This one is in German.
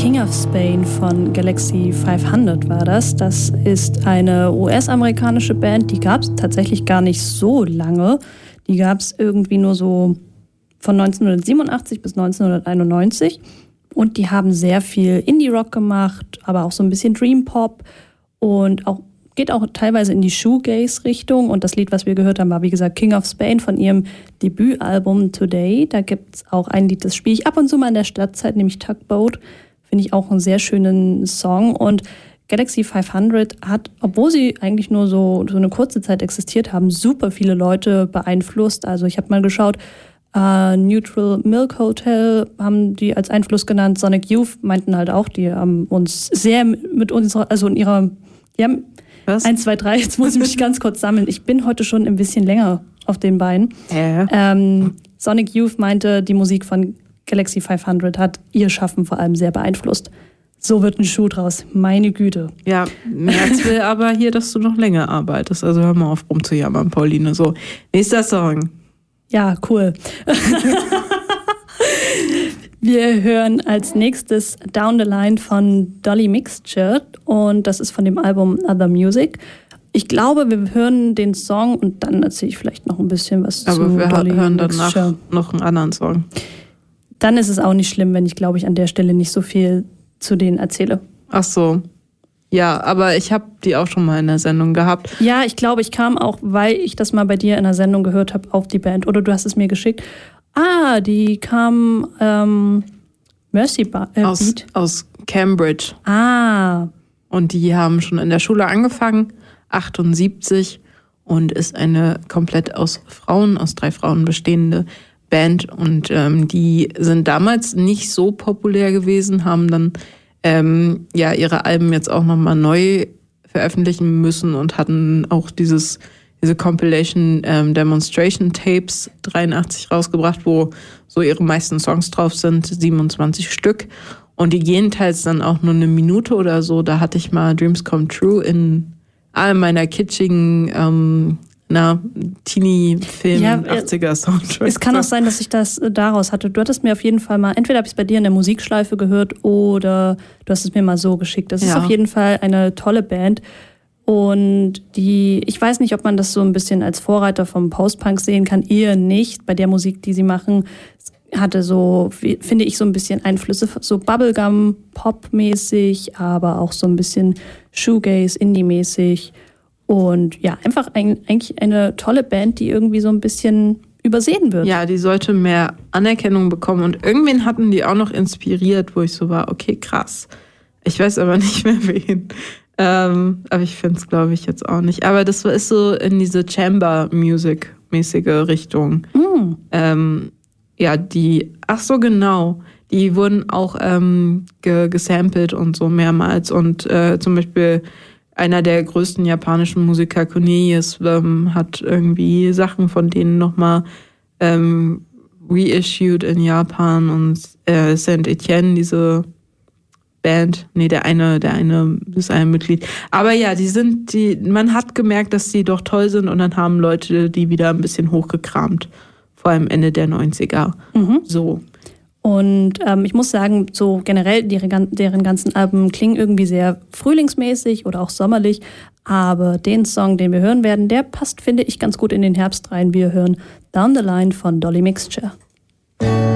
King of Spain von Galaxy 500 war das. Das ist eine US-amerikanische Band, die gab es tatsächlich gar nicht so lange. Die gab es irgendwie nur so von 1987 bis 1991. Und die haben sehr viel Indie-Rock gemacht, aber auch so ein bisschen Dream-Pop und geht auch teilweise in die Shoegaze-Richtung. Und das Lied, was wir gehört haben, war wie gesagt King of Spain von ihrem Debütalbum Today. Da gibt es auch ein Lied, das spiele ich ab und zu mal in der Stadtzeit, nämlich Tugboat. Finde ich auch einen sehr schönen Song. Und Galaxy 500 hat, obwohl sie eigentlich nur so eine kurze Zeit existiert haben, super viele Leute beeinflusst. Also ich habe mal geschaut, Neutral Milk Hotel haben die als Einfluss genannt. Sonic Youth meinten halt auch, die haben uns sehr mit unserer, also in ihrer, die haben was? 1, 2, 3, jetzt muss ich mich ganz kurz sammeln. Ich bin heute schon ein bisschen länger auf den Beinen. Sonic Youth meinte, die Musik von Galaxy 500 hat ihr Schaffen vor allem sehr beeinflusst. So wird ein Schuh draus. Meine Güte. Ja, Merz will aber hier, dass du noch länger arbeitest. Also hör mal auf rumzujammern, Pauline. So, nächster Song. Ja, cool. Wir hören als nächstes Down the Line von Dolly Mixture und das ist von dem Album Other Music. Ich glaube, wir hören den Song und dann erzähle ich vielleicht noch ein bisschen was zu Dolly Mixture. Aber wir hören danach noch einen anderen Song. Dann ist es auch nicht schlimm, wenn ich, glaube ich, an der Stelle nicht so viel zu denen erzähle. Ach so. Ja, aber ich habe die auch schon mal in der Sendung gehabt. Ja, ich glaube, ich kam auch, weil ich das mal bei dir in der Sendung gehört habe, auf die Band. Oder du hast es mir geschickt. Die kam Mercy Beat. Aus Cambridge. Und die haben schon in der Schule angefangen, 78, und ist eine komplett aus 3 Frauen bestehende Band. Und die sind damals nicht so populär gewesen, haben dann ihre Alben jetzt auch nochmal neu veröffentlichen müssen und hatten auch diese Compilation Demonstration Tapes 83 rausgebracht, wo so ihre meisten Songs drauf sind, 27 Stück. Und die gehen teils dann auch nur 1 Minute oder so. Da hatte ich mal Dreams Come True in all meiner kitschigen Teenie-Film, 80er-Soundtrack. Es kann auch sein, dass ich das daraus hatte. Du hattest mir auf jeden Fall mal, entweder habe ich es bei dir in der Musikschleife gehört oder du hast es mir mal so geschickt. Das ist auf jeden Fall eine tolle Band. Und ich weiß nicht, ob man das so ein bisschen als Vorreiter vom Post-Punk sehen kann. Eher nicht. Bei der Musik, die sie machen, hatte so, finde ich, so ein bisschen Einflüsse, so Bubblegum-Pop-mäßig, aber auch so ein bisschen Shoegaze, Indie-mäßig. Und ja, einfach eigentlich eine tolle Band, die irgendwie so ein bisschen übersehen wird. Ja, die sollte mehr Anerkennung bekommen. Und irgendwen hatten die auch noch inspiriert, wo ich so war, okay, krass. Ich weiß aber nicht mehr wen. Aber ich finde es, glaube ich, jetzt auch nicht. Aber das ist so in diese Chamber-Music-mäßige Richtung. Die wurden auch gesampelt und so mehrmals. Und zum Beispiel einer der größten japanischen Musiker, Cornelius, hat irgendwie Sachen von denen nochmal reissued in Japan. Und Saint-Etienne, diese Band, der eine ist ein Mitglied. Aber ja, man hat gemerkt, dass die doch toll sind und dann haben Leute die wieder ein bisschen hochgekramt. Vor allem Ende der 90er. So. Und ich muss sagen, so generell deren ganzen Alben klingen irgendwie sehr frühlingsmäßig oder auch sommerlich. Aber den Song, den wir hören werden, der passt, finde ich, ganz gut in den Herbst rein. Wir hören Down the Line von Dolly Mixture.